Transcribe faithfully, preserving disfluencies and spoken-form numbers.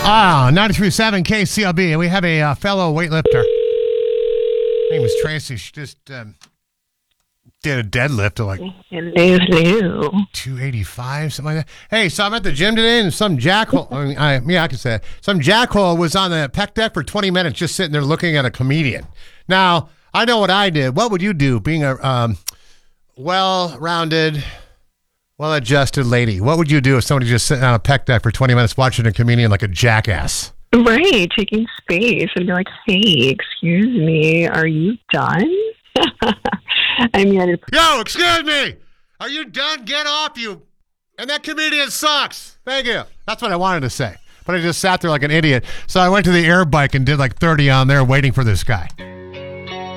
Ah, ninety-three point seven K C L B, and we have a uh, fellow weightlifter. Her name is Tracy. She just um, did a deadlift of like Hello, hello. two eighty-five, something like that. Hey, so I'm at the gym today, and some jackhole, I mean, I, yeah, I can say that. Some jackhole was on the pec deck for twenty minutes just sitting there looking at a comedian. Now, I know what I did. What would you do being a um, well-rounded, well-adjusted lady? What would you do if somebody just sitting on a pec deck for twenty minutes watching a comedian like a jackass? Right, taking space and be like, hey, excuse me, are you done? I mean, I Yo, excuse me! Are you done? Get off, you! And that comedian sucks! Thank you. That's what I wanted to say. But I just sat there like an idiot. So I went to the air bike and did like thirty on there waiting for this guy.